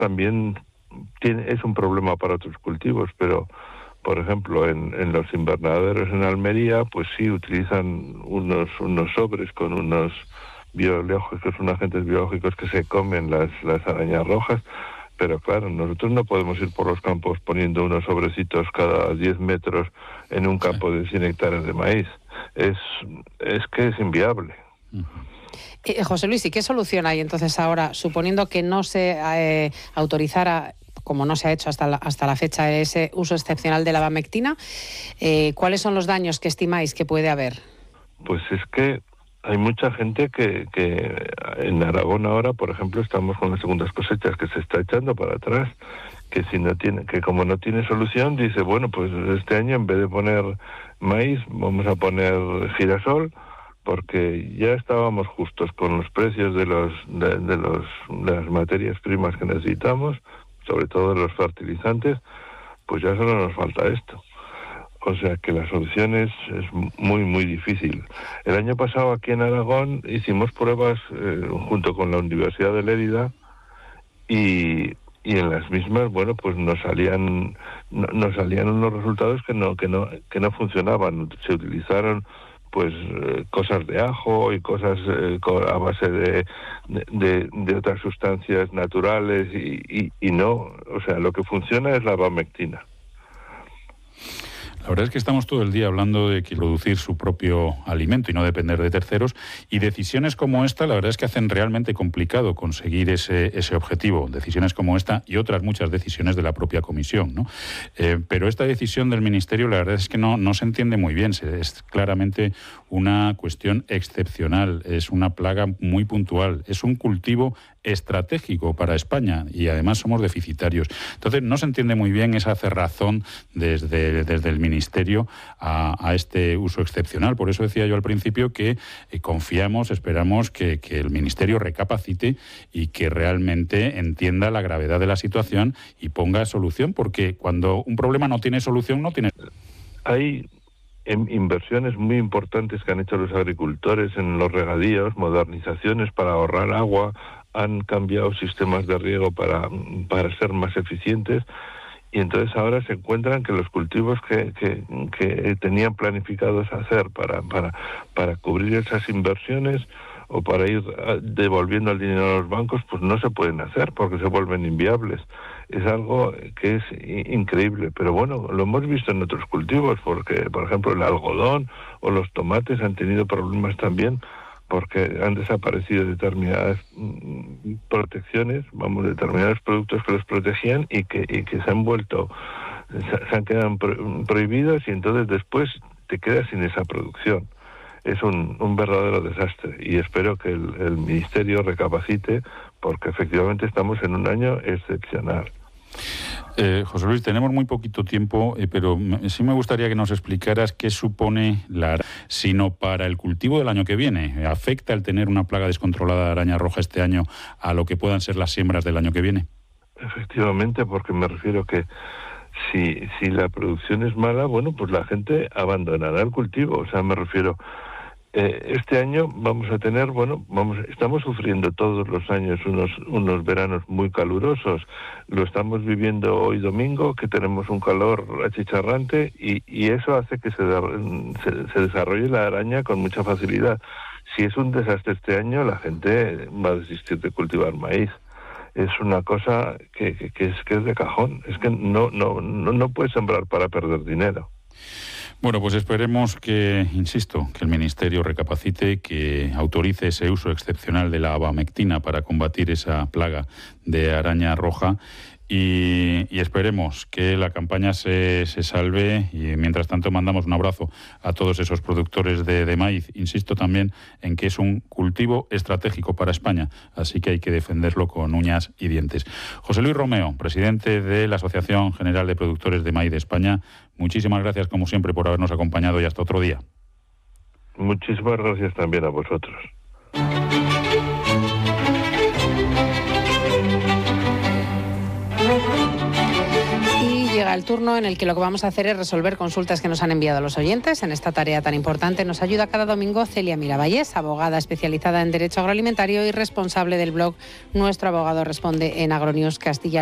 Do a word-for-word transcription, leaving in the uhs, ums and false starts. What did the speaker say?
también tiene, es un problema para otros cultivos, pero por ejemplo en, en los invernaderos en Almería, pues sí utilizan unos, unos sobres con unos biológicos, unos agentes biológicos que se comen las, las arañas rojas, pero claro, nosotros no podemos ir por los campos poniendo unos sobrecitos cada diez metros en un campo de cien hectáreas de maíz. Es, es que es inviable. Uh-huh. Eh, José Luis, ¿y qué solución hay entonces ahora, suponiendo que no se eh, autorizara, como no se ha hecho hasta la, hasta la fecha, ese uso excepcional de la abamectina? Eh, ¿Cuáles son los daños que estimáis que puede haber? Pues es que hay mucha gente que, que en Aragón ahora, por ejemplo, estamos con las segundas cosechas que se está echando para atrás, que si no tiene, que como no tiene solución, dice, bueno, pues este año en vez de poner maíz, vamos a poner girasol, porque ya estábamos justos con los precios de los de, de los de las materias primas que necesitamos, sobre todo de los fertilizantes, pues ya solo nos falta esto. O sea que la solución es, es muy, muy difícil. El año pasado aquí en Aragón hicimos pruebas eh, junto con la Universidad de Lérida y, y en las mismas, bueno, pues nos salían no, nos salían unos resultados que no que no que no funcionaban. Se utilizaron pues eh, cosas de ajo y cosas eh, a base de, de, de otras sustancias naturales y, y, y no, o sea, lo que funciona es la abamectina. La verdad es que estamos todo el día hablando de que producir su propio alimento y no depender de terceros, y decisiones como esta, la verdad es que hacen realmente complicado conseguir ese, ese objetivo. Decisiones como esta y otras muchas decisiones de la propia Comisión, ¿no? Eh, pero esta decisión del Ministerio, la verdad es que no, no se entiende muy bien. Es claramente una cuestión excepcional, es una plaga muy puntual, es un cultivo estratégico para España y además somos deficitarios. Entonces no se entiende muy bien esa cerrazón desde, desde el Ministerio a, a este uso excepcional. Por eso decía yo al principio que eh, confiamos, esperamos que, que el Ministerio recapacite y que realmente entienda la gravedad de la situación y ponga solución, porque cuando un problema no tiene solución, no tiene... Hay inversiones muy importantes que han hecho los agricultores en los regadíos, modernizaciones para ahorrar agua, han cambiado sistemas de riego para, para ser más eficientes, y entonces ahora se encuentran que los cultivos que, que, que tenían planificados hacer para, para, para cubrir esas inversiones o para ir devolviendo el dinero a los bancos, pues no se pueden hacer porque se vuelven inviables. Es algo que es increíble, pero bueno, lo hemos visto en otros cultivos, porque por ejemplo el algodón o los tomates han tenido problemas también, porque han desaparecido determinadas protecciones, vamos, determinados productos que los protegían y que, y que se han vuelto, se han quedado pro, prohibidos, y entonces después te quedas sin esa producción. Es un, un verdadero desastre y espero que el, el Ministerio recapacite, porque efectivamente estamos en un año excepcional. Eh, José Luis, tenemos muy poquito tiempo, eh, pero sí me gustaría que nos explicaras qué supone la sino para el cultivo del año que viene. ¿Afecta el tener una plaga descontrolada de araña roja este año a lo que puedan ser las siembras del año que viene? Efectivamente, porque me refiero que si, si la producción es mala, bueno, pues la gente abandonará el cultivo. O sea, me refiero... Eh, este año vamos a tener, bueno, vamos, estamos sufriendo todos los años unos unos veranos muy calurosos. Lo estamos viviendo hoy domingo, que tenemos un calor achicharrante, y, y eso hace que se, se, se desarrolle la araña con mucha facilidad. Si es un desastre este año, la gente va a desistir de cultivar maíz. Es una cosa que, que, que, es, que es de cajón. Es que no, no, no, no puedes sembrar para perder dinero. Bueno, pues esperemos que, insisto, que el Ministerio recapacite, que autorice ese uso excepcional de la abamectina para combatir esa plaga de araña roja, y, y esperemos que la campaña se, se salve, y mientras tanto mandamos un abrazo a todos esos productores de, de maíz. Insisto también en que es un cultivo estratégico para España, así que hay que defenderlo con uñas y dientes. José Luis Romeo, presidente de la Asociación General de Productores de Maíz de España, muchísimas gracias como siempre por habernos acompañado y hasta otro día. Muchísimas gracias también a vosotros. para el turno en el que lo que vamos a hacer es resolver consultas que nos han enviado los oyentes. En esta tarea tan importante nos ayuda cada domingo Celia Miraballés, abogada especializada en Derecho Agroalimentario y responsable del blog Nuestro Abogado Responde en Agronews Castilla.